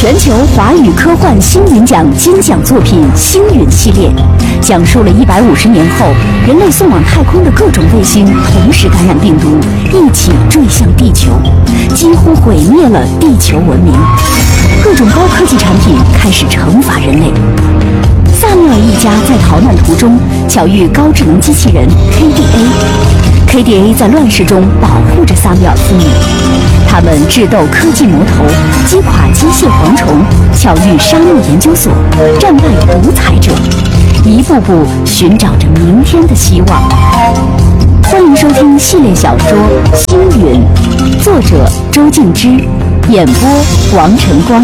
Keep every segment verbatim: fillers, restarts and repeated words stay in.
全球华语科幻星云奖金奖作品《星云》系列，讲述了一百五十年后人类送往太空的各种卫星同时感染病毒，一起坠向地球，几乎毁灭了地球文明。各种高科技产品开始惩罚人类。萨缪尔一家在逃难途中巧遇高智能机器人 K D A，K D A 在乱世中保护着萨缪尔父女。他们智斗科技魔头，击垮机械蝗虫，巧遇沙漠研究所，战败独裁者，一步步寻找着明天的希望。欢迎收听系列小说《星云》，作者周静之，演播王晨光。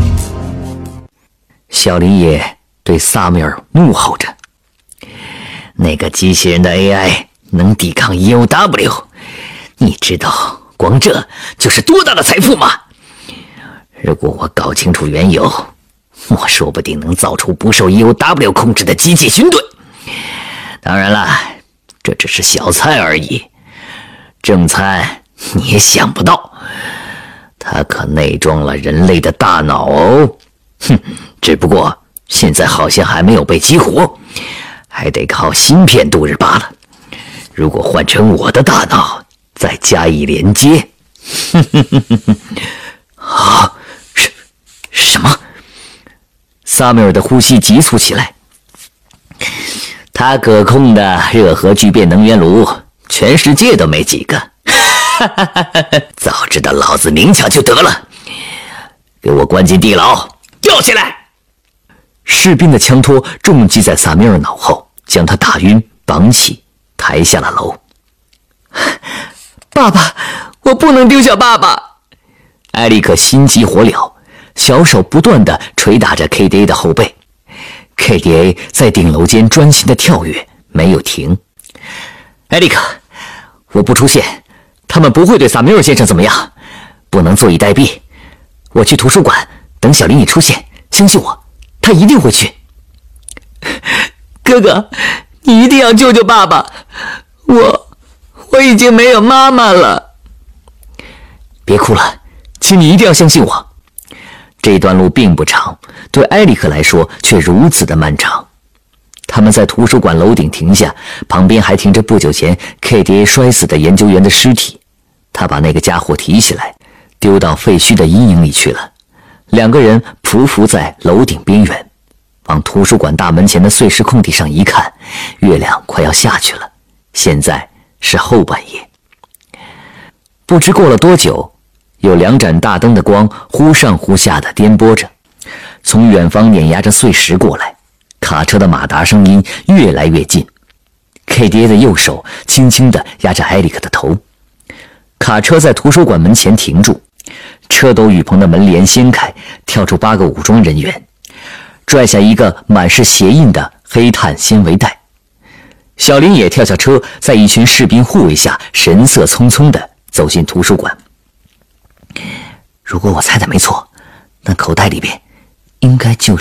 小林野对萨缪尔怒吼着：“那个机器人的 A I 能抵抗 E O W， 你知道光这就是多大的财富吗？如果我搞清楚缘由，我说不定能造出不受 E O W 控制的机器军队。当然了，这只是小菜而已，正餐你也想不到，它可内装了人类的大脑哦。哼，只不过现在好像还没有被激活，还得靠芯片度日罢了。如果换成我的大脑再加以连接，哼哼哼哼哼，啊，什什么？萨缪尔的呼吸急促起来。他可控的热核聚变能源炉，全世界都没几个。早知道老子明抢就得了！给我关进地牢，吊起来！士兵的枪托重击在萨缪尔脑后，将他打晕，绑起，抬下了楼。爸爸，我不能丢下爸爸！艾利克心急火燎，小手不断地捶打着 K D A 的后背。K D A 在顶楼间专心地跳跃，没有停。艾利克，我不出现，他们不会对萨缪尔先生怎么样，不能坐以待毙。我去图书馆等小林野出现，相信我，他一定会去。哥哥，你一定要救救爸爸，我我已经没有妈妈了。别哭了，请你一定要相信我。这段路并不长，对埃里克来说却如此的漫长。他们在图书馆楼顶停下，旁边还停着不久前 K D A 摔死的研究员的尸体。他把那个家伙提起来，丢到废墟的阴影里去了。两个人匍匐在楼顶边缘，往图书馆大门前的碎石空地上一看，月亮快要下去了。现在是后半夜。不知过了多久，有两盏大灯的光忽上忽下的颠簸着，从远方碾压着碎石过来，卡车的马达声音越来越近。K D A 的右手轻轻地压着埃里克的头。卡车在图书馆门前停住，车斗雨棚的门帘掀开，跳出八个武装人员，拽下一个满是鞋印的黑碳纤维袋。小林也跳下车，在一群士兵护卫下，神色匆匆地走进图书馆。如果我猜的没错，那口袋里边应该就是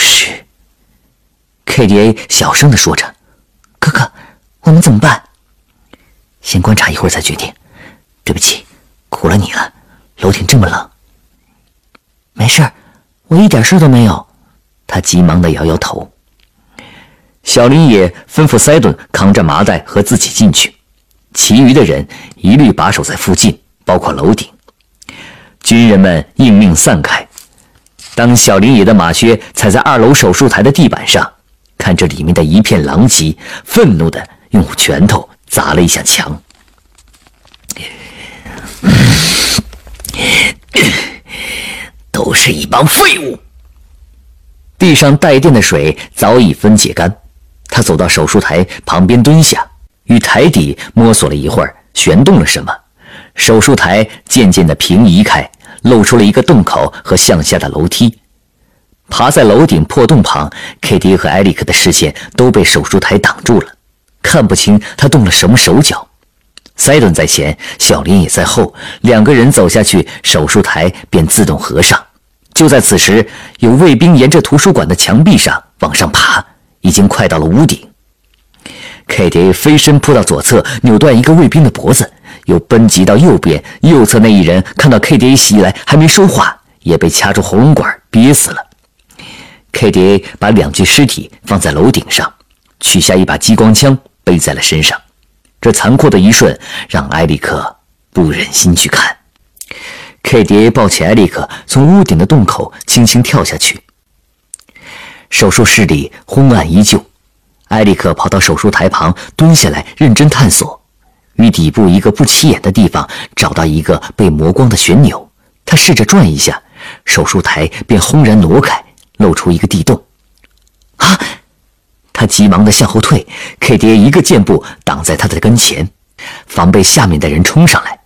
K D A 小声地说着：“哥哥，我们怎么办？”先观察一会儿再决定。对不起，苦了你了，楼顶这么冷。没事，我一点事都没有。他急忙地摇摇头。小林也吩咐塞顿扛着麻袋和自己进去，其余的人一律把守在附近，包括楼顶。军人们应命散开。当小林野的马靴踩在二楼手术台的地板上，看着里面的一片狼藉，愤怒地用拳头砸了一下墙。都是一帮废物。地上带电的水早已分解干，他走到手术台旁边蹲下，与台底摸索了一会儿，旋动了什么，手术台渐渐地平移开，露出了一个洞口和向下的楼梯。爬在楼顶破洞旁， K D A 和埃里克的视线都被手术台挡住了，看不清他动了什么手脚。塞顿在前，小林也在后，两个人走下去，手术台便自动合上。就在此时，有卫兵沿着图书馆的墙壁上往上爬，已经快到了屋顶。K D A 飞身扑到左侧，扭断一个卫兵的脖子，又奔急到右边。右侧那一人看到 K D A 袭来，还没说话， 也被掐住喉咙管憋死了。K D A 把两具尸体放在楼顶上，取下一把激光枪背在了身上。这残酷的一瞬让埃里克不忍心去看。K D A 抱起埃里克，从屋顶的洞口轻轻跳下去。手术室里昏暗依旧，埃里克跑到手术台旁，蹲下来认真探索，于底部一个不起眼的地方找到一个被磨光的旋钮。他试着转一下，手术台便轰然挪开，露出一个地洞。啊！他急忙地向后退 ，K D A 一个箭步挡在他的跟前，防备下面的人冲上来。